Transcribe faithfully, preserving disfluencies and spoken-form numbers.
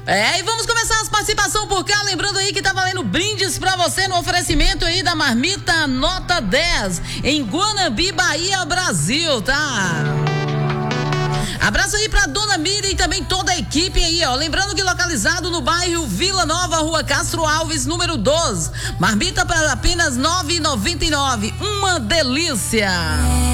É, e vamos começar as participações por cá, lembrando aí que tá valendo brindes pra você no oferecimento aí da Marmita Nota dez, em Guanambi, Bahia, Brasil, tá? Abraço aí pra Dona Miriam e também toda a equipe aí, ó. Lembrando que localizado no bairro Vila Nova, Rua Castro Alves, número doze. Marmita para apenas nove reais e noventa e nove centavos. Uma delícia!